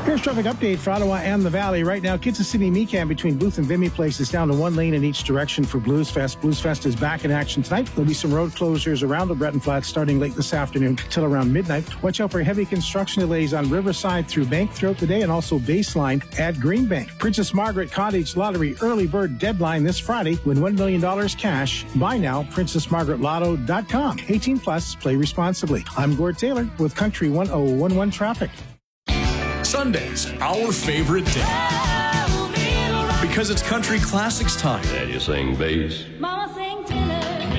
Here's traffic update for Ottawa and the Valley. Right now, Kansas City Mecan between Booth and Vimy Place is down to one lane in each direction for Blues Fest. Blues Fest is back in action tonight. There'll be some road closures around the Breton Flats starting late this afternoon till around midnight. Watch out for heavy construction delays on Riverside through Bank throughout the day and also Baseline at Greenbank. Princess Margaret Cottage Lottery early bird deadline this Friday. Win $1 million cash. Buy now, princessmargaretlotto.com. 18 plus, play responsibly. I'm Gord Taylor with Country 1011 Traffic. Sunday's our favorite day because it's country classics time. Dad, you sing bass. Mama sing tenor.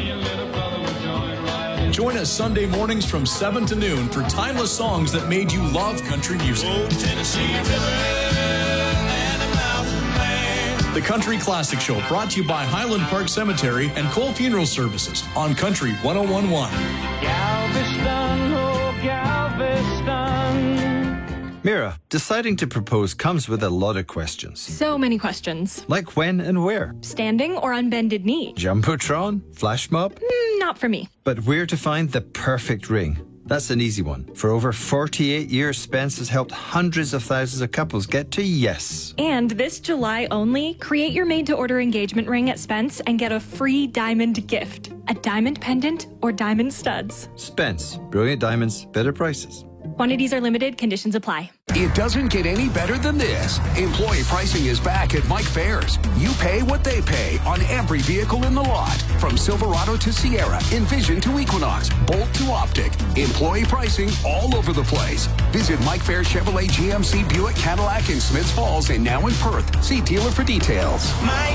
Join us Sunday mornings from 7 to noon for timeless songs that made you love country music. Old Tennessee River and a mountain man. The Country Classic Show brought to you by Highland Park Cemetery and Cole Funeral Services on Country 1011. Galveston, oh Galveston. Mira, deciding to propose comes with a lot of questions. So many questions. Like when and where? Standing or on bended knee? Jumbotron? Flash mob? Not for me. But where to find the perfect ring? That's an easy one. For over 48 years, Spence has helped hundreds of thousands of couples get to yes. And this July only, create your made-to-order engagement ring at Spence and get a free diamond gift. A diamond pendant or diamond studs. Spence. Brilliant diamonds, better prices. Quantities are limited. Conditions apply. It doesn't get any better than this. Employee pricing is back at Mike Fairs. You pay what they pay on every vehicle in the lot. From Silverado to Sierra, Envision to Equinox, Bolt to Optic. Employee pricing all over the place. Visit Mike Fairs Chevrolet, GMC, Buick, Cadillac in Smiths Falls and now in Perth. See dealer for details. Mike